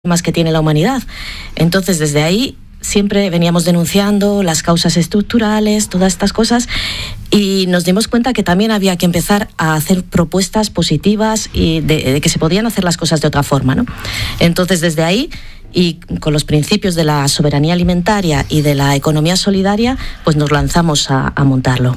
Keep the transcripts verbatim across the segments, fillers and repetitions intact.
más que tiene la humanidad. Entonces, desde ahí siempre veníamos denunciando las causas estructurales, todas estas cosas, y nos dimos cuenta que también había que empezar a hacer propuestas positivas y de, de que se podían hacer las cosas de otra forma, ¿no? Entonces, desde ahí, y con los principios de la soberanía alimentaria y de la economía solidaria, pues nos lanzamos a, a montarlo.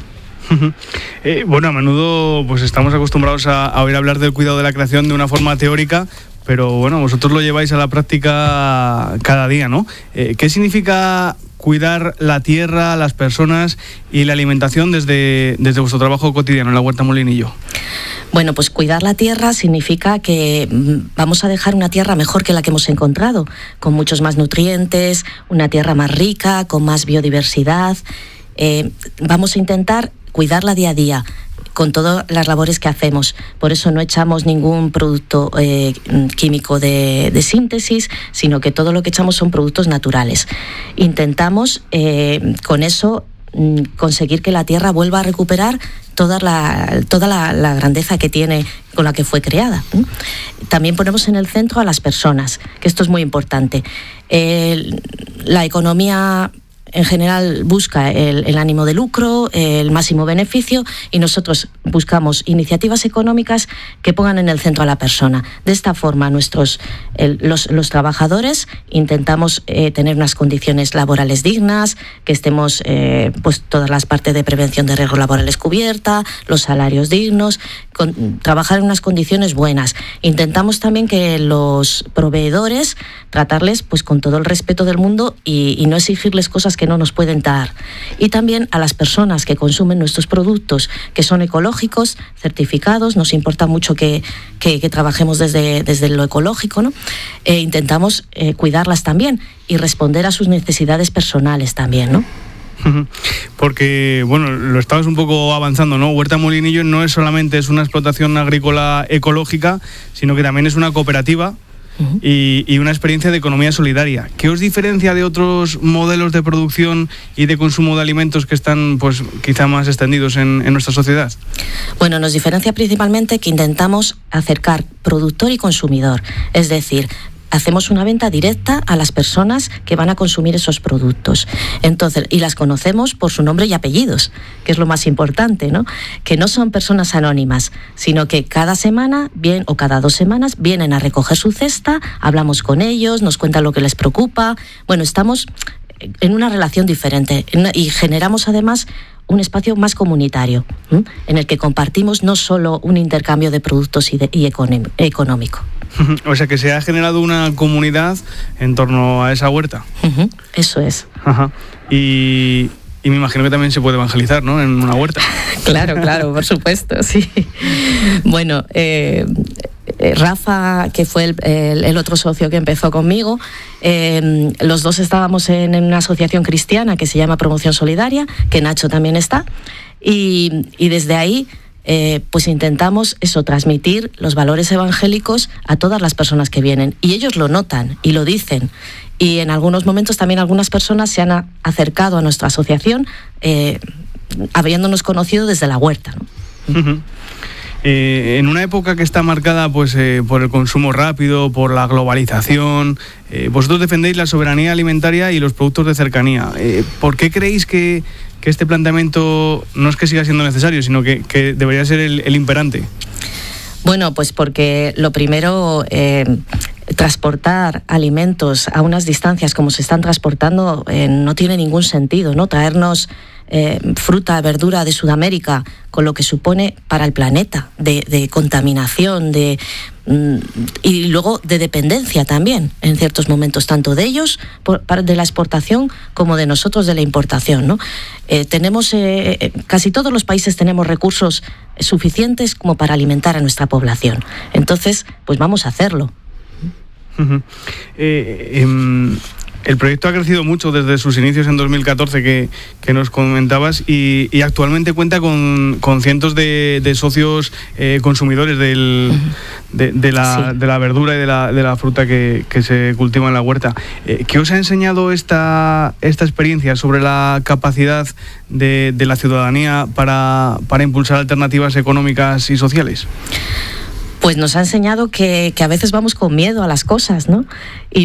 Eh, bueno, a menudo pues estamos acostumbrados a, a oír hablar del cuidado de la creación de una forma teórica, pero bueno, vosotros lo lleváis a la práctica cada día, ¿no? Eh, ¿Qué significa cuidar la tierra, las personas y la alimentación desde, desde vuestro trabajo cotidiano en la Huerta Molinillo? Bueno, pues cuidar la tierra significa que vamos a dejar una tierra mejor que la que hemos encontrado, con muchos más nutrientes, una tierra más rica, con más biodiversidad. Eh, vamos a intentar cuidarla día a día, con todas las labores que hacemos. Por eso no echamos ningún producto eh, químico de, de síntesis, sino que todo lo que echamos son productos naturales. Intentamos eh, con eso conseguir que la tierra vuelva a recuperar toda la, toda la, la grandeza que tiene, con la que fue creada. También ponemos en el centro a las personas, que esto es muy importante. Eh, la economía en general busca el, el ánimo de lucro, el máximo beneficio, y nosotros buscamos iniciativas económicas que pongan en el centro a la persona. De esta forma, nuestros el, los, los trabajadores intentamos eh, tener unas condiciones laborales dignas, que estemos eh, pues todas las partes de prevención de riesgos laborales cubierta, los salarios dignos, con, trabajar en unas condiciones buenas. Intentamos también que los proveedores tratarles pues con todo el respeto del mundo y, y no exigirles cosas que no nos pueden dar. Y también a las personas que consumen nuestros productos, que son ecológicos, certificados. Nos importa mucho que, que, que trabajemos desde, desde lo ecológico, ¿no? E intentamos eh, cuidarlas también y responder a sus necesidades personales también, ¿no? Porque, bueno, lo estabas un poco avanzando, ¿no? Huerta Molinillo no es solamente es una explotación agrícola ecológica, sino que también es una cooperativa. Uh-huh. Y, y una experiencia de economía solidaria. ¿Qué os diferencia de otros modelos de producción y de consumo de alimentos que están, pues, quizá más extendidos en, en nuestra sociedad? Bueno, nos diferencia principalmente que intentamos acercar productor y consumidor, es decir, hacemos una venta directa a las personas que van a consumir esos productos. Entonces, y las conocemos por su nombre y apellidos, que es lo más importante, ¿no? Que no son personas anónimas, sino que cada semana, bien, o cada dos semanas, vienen a recoger su cesta, hablamos con ellos, nos cuentan lo que les preocupa. Bueno, estamos en una relación diferente y generamos además un espacio más comunitario, ¿eh? En el que compartimos no solo un intercambio de productos y, de, y económico. O sea que se ha generado una comunidad en torno a esa huerta. Uh-huh, eso es. Ajá. Y, y me imagino que también se puede evangelizar, ¿no? En una huerta. Claro, claro, por supuesto, sí. Bueno, eh, Rafa, que fue el, el, el otro socio que empezó conmigo, eh, los dos estábamos en, en una asociación cristiana que se llama Promoción Solidaria, que Nacho también está, y, y desde ahí Eh, pues intentamos eso, transmitir los valores evangélicos a todas las personas que vienen, y ellos lo notan y lo dicen, y en algunos momentos también algunas personas se han a- acercado a nuestra asociación eh, habiéndonos conocido desde la huerta, ¿no? Uh-huh. Eh, en una época que está marcada pues eh, por el consumo rápido, por la globalización, eh, vosotros defendéis la soberanía alimentaria y los productos de cercanía. Eh, ¿Por qué creéis que, que este planteamiento no es que siga siendo necesario, sino que, que debería ser el, el imperante? Bueno, pues porque lo primero, eh, transportar alimentos a unas distancias como se están transportando eh, no tiene ningún sentido, ¿no? Traernos eh, fruta, verdura de Sudamérica, con lo que supone para el planeta, de, de contaminación, de mm, y luego de dependencia también, en ciertos momentos, tanto de ellos, por, de la exportación, como de nosotros de la importación, ¿no? Eh, tenemos, eh, casi todos los países tenemos recursos suficientes como para alimentar a nuestra población. Entonces, pues vamos a hacerlo. Uh-huh. Eh, eh, el proyecto ha crecido mucho desde sus inicios en dos mil catorce que, que nos comentabas y, y actualmente cuenta con, con cientos de, de socios eh, consumidores del, uh-huh. de, de, la, sí. de la verdura y de la, de la fruta que, que se cultiva en la huerta. Eh, ¿Qué os ha enseñado esta, esta experiencia sobre la capacidad de, de la ciudadanía para, para impulsar alternativas económicas y sociales? Pues nos ha enseñado que, que a veces vamos con miedo a las cosas, ¿no? Y